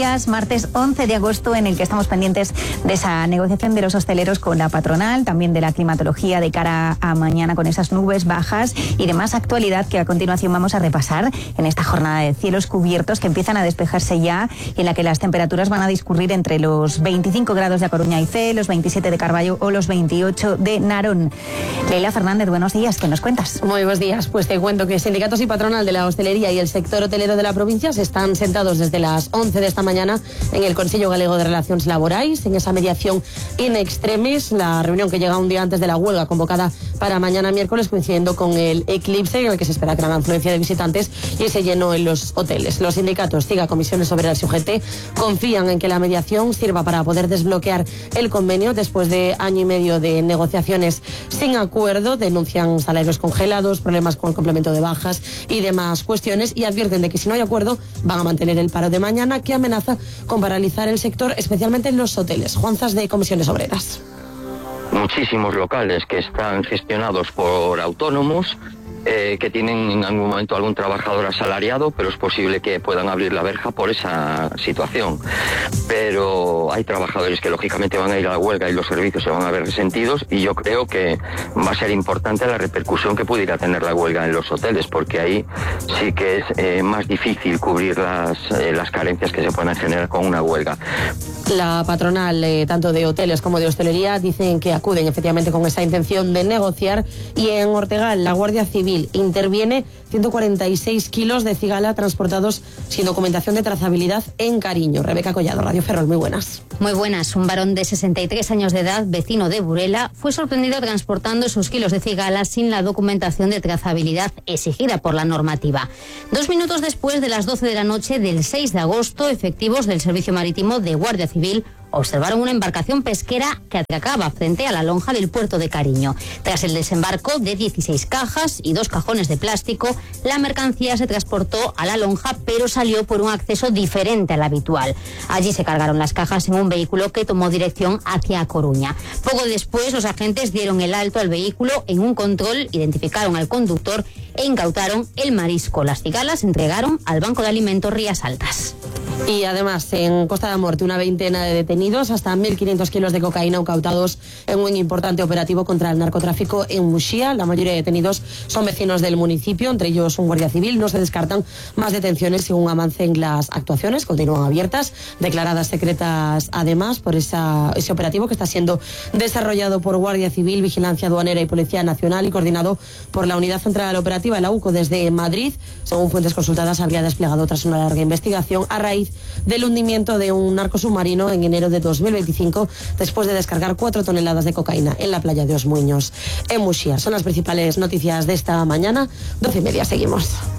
días, martes 11 de agosto, en el que estamos pendientes de esa negociación de los hosteleros con la patronal, también de la climatología de cara a mañana con esas nubes bajas y demás actualidad que a continuación vamos a repasar en esta jornada de cielos cubiertos que empiezan a despejarse ya, en la que las temperaturas van a discurrir entre los 25 grados de A Coruña y C, los 27 de Carballo o los 28 de Narón. Leila Fernández, buenos días, ¿qué nos cuentas? Muy buenos días, pues te cuento que sindicatos y patronal de la hostelería y el sector hotelero de la provincia se están sentados desde las 11 de esta mañana en el Consello Galego de Relaciones Laborais, en esa mediación in extremis, la reunión que llega un día antes de la huelga convocada para mañana miércoles, coincidiendo con el eclipse en el que se espera gran afluencia de visitantes y ese lleno en los hoteles. Los sindicatos, CIGA, Comisiones Obreras y UGT, confían en que la mediación sirva para poder desbloquear el convenio después de año y medio de negociaciones sin acuerdo. Denuncian salarios congelados, problemas con el complemento de bajas y demás cuestiones, y advierten de que si no hay acuerdo van a mantener el paro de mañana, que amenaza con paralizar el sector, especialmente en los hoteles. Juan Zas, de Comisiones Obreras. Muchísimos locales que están gestionados por autónomos, que tienen en algún momento algún trabajador asalariado, pero es posible que puedan abrir la verja por esa situación. Pero hay trabajadores que lógicamente van a ir a la huelga y los servicios se van a ver resentidos, y yo creo que va a ser importante la repercusión que pudiera tener la huelga en los hoteles, porque ahí sí que es más difícil cubrir las carencias que se pueden generar con una huelga. La patronal, tanto de hoteles como de hostelería, dicen que acuden efectivamente con esa intención de negociar, y en Ortegal la Guardia Civil interviene 146 kilos de cigala transportados sin documentación de trazabilidad en Cariño. Rebeca Collado, Radio Ferrol, muy buenas. Muy buenas. Un varón de 63 años de edad, vecino de Burela, fue sorprendido transportando sus kilos de cigala sin la documentación de trazabilidad exigida por la normativa. 2 minutos después de las 12 de la noche del 6 de agosto, efectivos del Servicio Marítimo de Guardia Civil observaron una embarcación pesquera que atracaba frente a la lonja del puerto de Cariño. Tras el desembarco de 16 cajas y 2 cajones de plástico, la mercancía se transportó a la lonja, pero salió por un acceso diferente al habitual. Allí se cargaron las cajas en un vehículo que tomó dirección hacia A Coruña. Poco después, los agentes dieron el alto al vehículo en un control, identificaron al conductor e incautaron el marisco. Las cigalas se entregaron al Banco de Alimentos Rías Altas. Y además, en Costa da Morte, una veintena de detenidos, hasta 1.500 kilos de cocaína incautados en un importante operativo contra el narcotráfico en Muxía. La mayoría de detenidos son vecinos del municipio, entre ellos un guardia civil. No se descartan más detenciones según avancen las actuaciones. Continúan abiertas, declaradas secretas además por ese operativo que está siendo desarrollado por Guardia Civil, Vigilancia Aduanera y Policía Nacional, y coordinado por la Unidad Central Operativa, la UCO, desde Madrid. Según fuentes consultadas, habría desplegado tras una larga investigación a raíz del hundimiento de un narcosubmarino en enero de 2025, después de descargar 4 toneladas de cocaína en la playa de Os Muiños, en Muxía. Son las principales noticias de esta mañana. 12:30, seguimos.